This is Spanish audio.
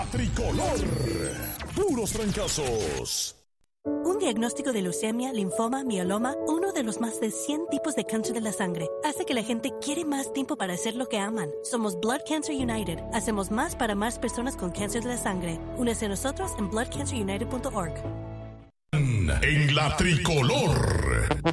Tricolor. Puros trancazos. Un diagnóstico de leucemia, linfoma, mieloma, uno de los más de 100 tipos de cáncer de la sangre, hace que la gente quiere más tiempo para hacer lo que aman. Somos Blood Cancer United. Hacemos más para más personas con cáncer de la sangre. Únese a nosotros en bloodcancerunited.org. En la Tricolor.